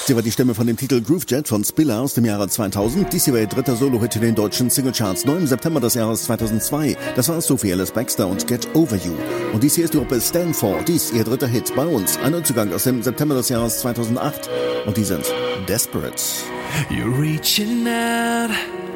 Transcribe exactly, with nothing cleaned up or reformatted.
hier war die Stimme von dem Titel Groove Jet von Spiller aus dem Jahre zweitausend. Dies hier war ihr dritter Solo-Hit in den deutschen Singlecharts, neu im September des Jahres zweitausendzwei. Das war Sophie Ellis Bextor und Get Over You. Und dies hier ist die Gruppe Stanford, dies ihr dritter Hit bei uns. Ein Neuzugang aus dem September des Jahres zweitausendacht. Und die sind Desperate. You're reaching out